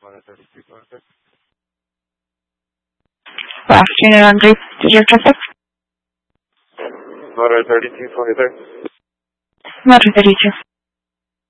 Good afternoon, Andre. Did you traffic? Motor 32, 23. Motor 32.